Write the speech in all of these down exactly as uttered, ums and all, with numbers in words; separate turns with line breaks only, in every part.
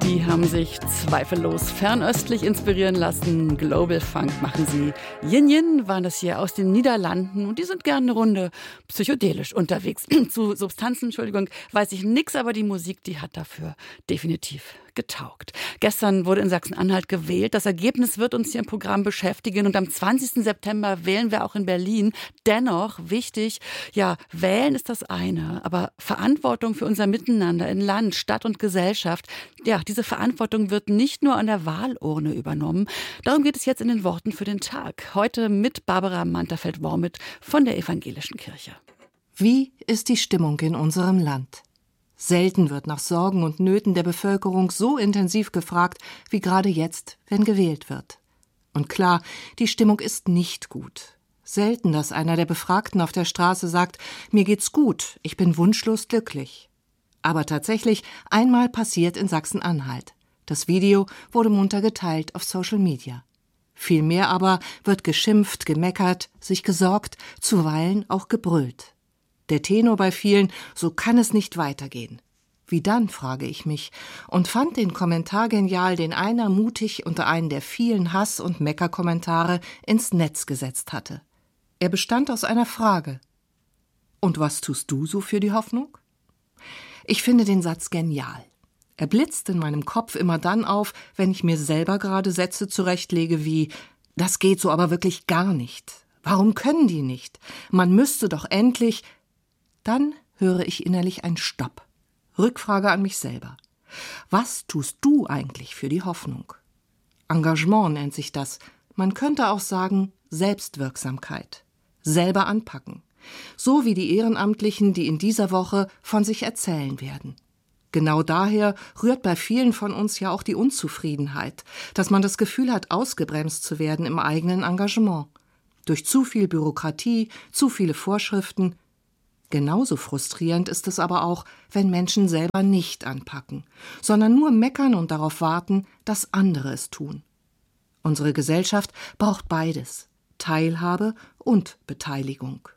Die haben sich zweifellos fernöstlich inspirieren lassen. Global Funk machen sie. Yin Yin waren das hier aus den Niederlanden und die sind gerne eine Runde psychedelisch unterwegs. Zu Substanzen, Entschuldigung, weiß ich nix, aber die Musik, die hat dafür definitiv getaugt. Gestern wurde in Sachsen-Anhalt gewählt. Das Ergebnis wird uns hier im Programm beschäftigen und am zwanzigsten September wählen wir auch in Berlin. Dennoch wichtig, ja, wählen ist das eine, aber Verantwortung für unser Miteinander in Land, Stadt und Gesellschaft, ja, diese Verantwortung wird nicht nur an der Wahlurne übernommen. Darum geht es jetzt in den Worten für den Tag. Heute mit Barbara Mantafeld-Wormit von der Evangelischen Kirche.
Wie ist die Stimmung in unserem Land? Selten wird nach Sorgen und Nöten der Bevölkerung so intensiv gefragt, wie gerade jetzt, wenn gewählt wird. Und klar, die Stimmung ist nicht gut. Selten, dass einer der Befragten auf der Straße sagt, mir geht's gut, ich bin wunschlos glücklich. Aber tatsächlich einmal passiert in Sachsen-Anhalt. Das Video wurde munter geteilt auf Social Media. Vielmehr aber wird geschimpft, gemeckert, sich gesorgt, zuweilen auch gebrüllt. Der Tenor bei vielen, so kann es nicht weitergehen. Wie dann, frage ich mich, und fand den Kommentar genial, den einer mutig unter einen der vielen Hass- und Meckerkommentare ins Netz gesetzt hatte. Er bestand aus einer Frage. Und was tust du so für die Hoffnung? Ich finde den Satz genial. Er blitzt in meinem Kopf immer dann auf, wenn ich mir selber gerade Sätze zurechtlege wie, das geht so aber wirklich gar nicht. Warum können die nicht? Man müsste doch endlich... Dann höre ich innerlich ein Stopp. Rückfrage an mich selber. Was tust du eigentlich für die Hoffnung? Engagement nennt sich das. Man könnte auch sagen Selbstwirksamkeit. Selber anpacken. So wie die Ehrenamtlichen, die in dieser Woche von sich erzählen werden. Genau daher rührt bei vielen von uns ja auch die Unzufriedenheit, dass man das Gefühl hat, ausgebremst zu werden im eigenen Engagement. Durch zu viel Bürokratie, zu viele Vorschriften. Genauso frustrierend ist es aber auch, wenn Menschen selber nicht anpacken, sondern nur meckern und darauf warten, dass andere es tun. Unsere Gesellschaft braucht beides, Teilhabe und Beteiligung.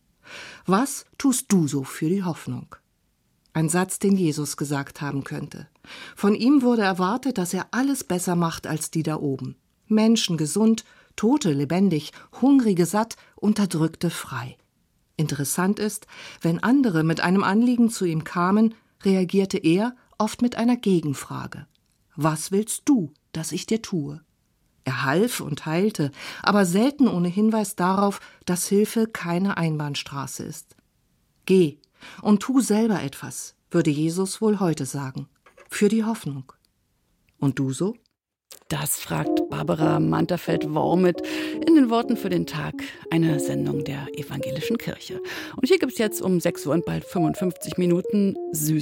Was tust du so für die Hoffnung? Ein Satz, den Jesus gesagt haben könnte. Von ihm wurde erwartet, dass er alles besser macht als die da oben. Menschen gesund, Tote lebendig, Hungrige satt, Unterdrückte frei. Interessant ist, wenn andere mit einem Anliegen zu ihm kamen, reagierte er oft mit einer Gegenfrage. Was willst du, dass ich dir tue? Er half und heilte, aber selten ohne Hinweis darauf, dass Hilfe keine Einbahnstraße ist. Geh und tu selber etwas, würde Jesus wohl heute sagen. Für die Hoffnung. Und du so?
Das fragt Barbara Mantafeld-Wormit in den Worten für den Tag, eine Sendung der Evangelischen Kirche. Und hier gibt es jetzt um sechs Uhr und bald fünfundfünfzig Minuten süß.